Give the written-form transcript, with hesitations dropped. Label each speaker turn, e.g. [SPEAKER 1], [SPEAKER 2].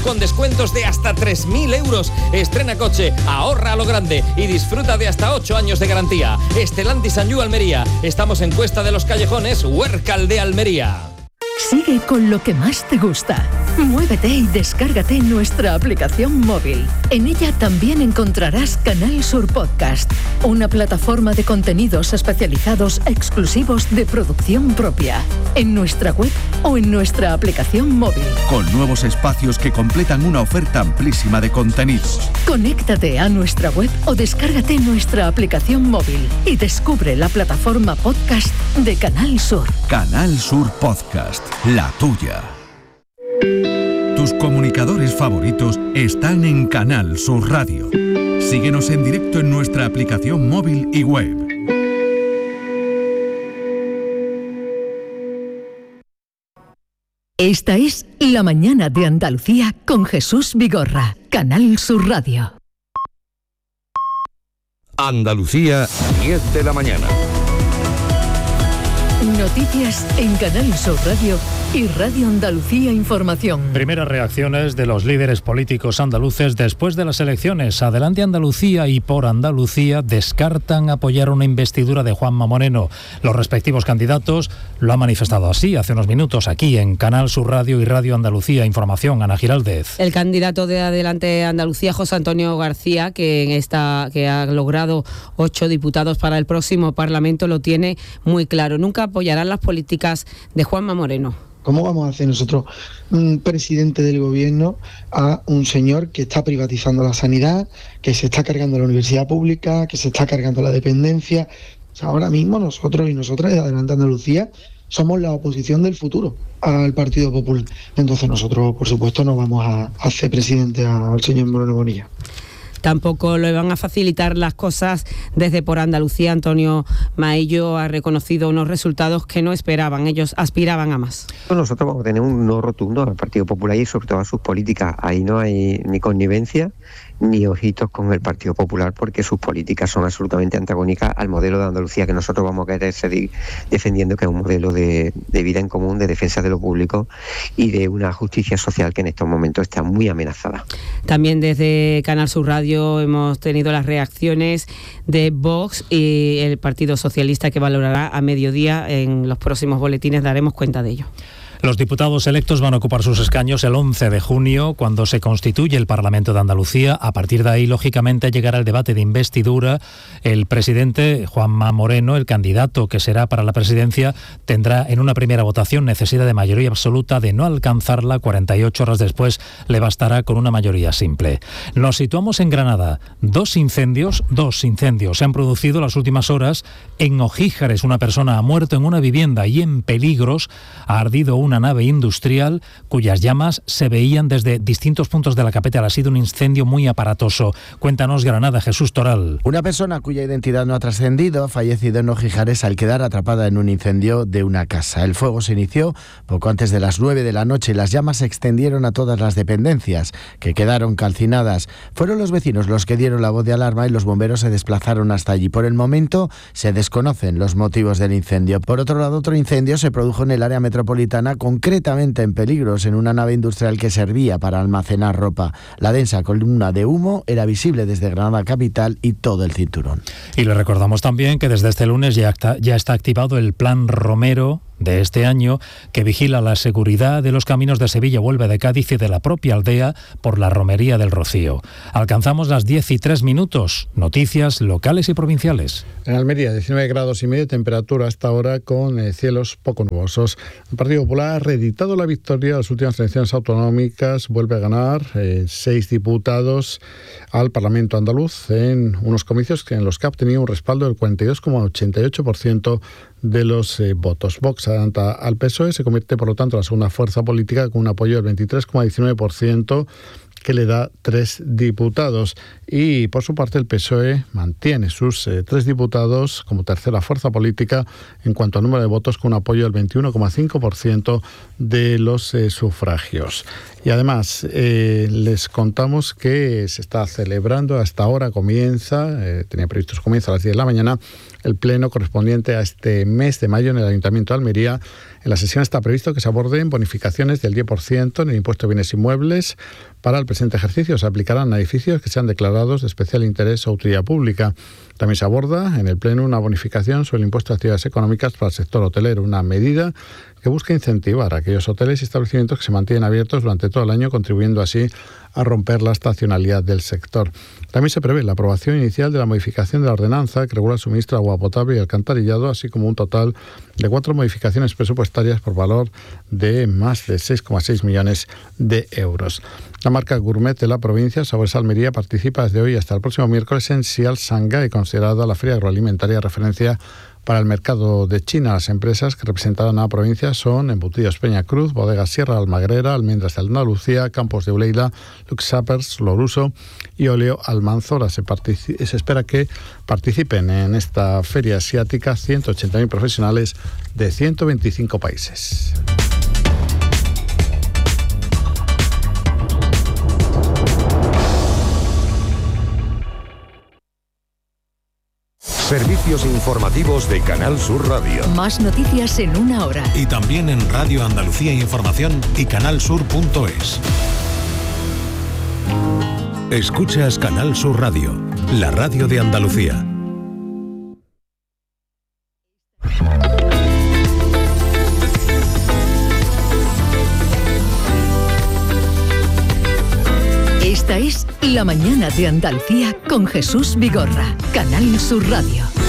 [SPEAKER 1] con descuentos de hasta 3.000 euros. Estrena coche, ahorra a lo grande y disfruta de hasta 8 años de garantía. Stellantis Sanyu Almería. Estamos en Cuesta de los Callejones, Huércal de Almería.
[SPEAKER 2] Sigue con lo que más te gusta. Muévete y descárgate nuestra aplicación móvil. En ella también encontrarás Canal Sur Podcast, una plataforma de contenidos especializados exclusivos de producción propia, en nuestra web o en nuestra aplicación móvil.
[SPEAKER 3] Con nuevos espacios que completan una oferta amplísima de contenidos.
[SPEAKER 2] Conéctate a nuestra web o descárgate nuestra aplicación móvil y descubre la plataforma podcast de Canal Sur.
[SPEAKER 3] Canal Sur Podcast, la tuya. Tus comunicadores favoritos están en Canal Sur Radio. Síguenos en directo en nuestra aplicación móvil y web.
[SPEAKER 2] Esta es La Mañana de Andalucía con Jesús Vigorra, Canal Sur Radio.
[SPEAKER 4] Andalucía, 10 de la mañana.
[SPEAKER 2] Noticias en Canal Sur Radio y Radio Andalucía Información.
[SPEAKER 5] Primeras reacciones de los líderes políticos andaluces después de las elecciones. Adelante Andalucía y Por Andalucía descartan apoyar una investidura de Juanma Moreno. Los respectivos candidatos lo han manifestado así hace unos minutos aquí en Canal Sur Radio y Radio Andalucía Información. Ana Giraldez.
[SPEAKER 6] El candidato de Adelante Andalucía, José Antonio García, que ha logrado 8 diputados para el próximo Parlamento, lo tiene muy claro. Nunca apoyarán las políticas de Juanma Moreno.
[SPEAKER 7] ¿Cómo vamos a hacer nosotros un presidente del gobierno a un señor que está privatizando la sanidad, que se está cargando la universidad pública, que se está cargando la dependencia? O sea, ahora mismo nosotros y nosotras de Adelante Andalucía somos la oposición del futuro al Partido Popular. Entonces nosotros, por supuesto, no vamos a hacer presidente al señor Moreno Bonilla.
[SPEAKER 6] Tampoco le van a facilitar las cosas desde Por Andalucía. Antonio Maillo ha reconocido unos resultados que no esperaban. Ellos aspiraban a más.
[SPEAKER 8] Nosotros vamos a tener un no rotundo al Partido Popular y sobre todo a sus políticas. Ahí no hay ni connivencia ni ojitos con el Partido Popular, porque sus políticas son absolutamente antagónicas al modelo de Andalucía que nosotros vamos a querer seguir defendiendo, que es un modelo de vida en común, de defensa de lo público y de una justicia social que en estos momentos está muy amenazada.
[SPEAKER 6] También desde Canal Sur Radio hemos tenido las reacciones de Vox y el Partido Socialista, que valorará a mediodía. En los próximos boletines daremos cuenta de ello.
[SPEAKER 5] Los diputados electos van a ocupar sus escaños el 11 de junio, cuando se constituye el Parlamento de Andalucía. A partir de ahí, lógicamente, llegará el debate de investidura. El presidente Juanma Moreno, el candidato que será para la presidencia, tendrá en una primera votación necesidad de mayoría absoluta. De no alcanzarla, 48 horas después le bastará con una mayoría simple. Nos situamos en Granada. Dos incendios se han producido las últimas horas. En Ojíjares, una persona ha muerto en una vivienda, y en Peligros ha ardido una nave industrial cuyas llamas se veían desde distintos puntos de la capital. Ha sido un incendio muy aparatoso. Cuéntanos, Granada, Jesús Toral.
[SPEAKER 9] Una persona cuya identidad no ha trascendido ha fallecido en Ojíjares al quedar atrapada en un incendio de una casa. El fuego se inició poco antes de las 9 de la noche y las llamas se extendieron a todas las dependencias, que quedaron calcinadas. Fueron los vecinos los que dieron la voz de alarma y los bomberos se desplazaron hasta allí. Por el momento se desconocen los motivos del incendio. Por otro lado, otro incendio se produjo en el área metropolitana, concretamente en Peligros, en una nave industrial que servía para almacenar ropa. La densa columna de humo era visible desde Granada capital y todo el cinturón.
[SPEAKER 5] Y le recordamos también que desde este lunes ya está activado el Plan Romero de este año, que vigila la seguridad de los caminos de Sevilla, Huelva, de Cádiz y de la propia aldea por la romería del Rocío. Alcanzamos las 10:03. Noticias locales y provinciales.
[SPEAKER 10] En Almería, 19 grados y medio de temperatura hasta ahora, con cielos poco nubosos. El Partido Popular ha reeditado la victoria en las últimas elecciones autonómicas. Vuelve a ganar 6 diputados al Parlamento andaluz en unos comicios en los que ha obtenido un respaldo del 42,88% de los votos. Vox adelanta al PSOE, se convierte por lo tanto en la segunda fuerza política con un apoyo del 23,19%, que le da 3 diputados. Y por su parte el PSOE mantiene sus 3 diputados como tercera fuerza política en cuanto al número de votos, con un apoyo del 21,5% de los sufragios. Y además les contamos que se está celebrando, hasta ahora comienza, tenía previsto que comienza a las 10 de la mañana, el pleno correspondiente a este mes de mayo en el Ayuntamiento de Almería. En la sesión está previsto que se aborden bonificaciones del 10% en el impuesto de bienes inmuebles. Para el presente ejercicio se aplicarán a edificios que sean declarados de especial interés o utilidad pública. También se aborda en el Pleno una bonificación sobre el impuesto de actividades económicas para el sector hotelero, una medida que busca incentivar a aquellos hoteles y establecimientos que se mantienen abiertos durante todo el año, contribuyendo así a romper la estacionalidad del sector. También se prevé la aprobación inicial de la modificación de la ordenanza que regula el suministro de agua potable y alcantarillado, así como un total de 4 modificaciones presupuestarias por valor de más de 6,6 millones de euros. La marca Gourmet de la provincia, Sabores Almería, participa desde hoy hasta el próximo miércoles en Sial Shanghái, considerada la feria agroalimentaria de referencia para el mercado de China. Las empresas que representarán a la provincia son Embutidos Peña Cruz, Bodegas Sierra Almagrera, Almendras de Andalucía, Campos de Uleila, Lux Sappers, Loruso y Óleo Almanzora. Se espera que participen en esta feria asiática 180.000 profesionales de 125 países.
[SPEAKER 4] Servicios informativos de Canal Sur Radio.
[SPEAKER 2] Más noticias en una hora.
[SPEAKER 11] Y también en Radio Andalucía Información y canalsur.es. Escuchas Canal Sur Radio, la radio de Andalucía.
[SPEAKER 2] Esta es La Mañana de Andalucía con Jesús Vigorra, Canal Sur Radio.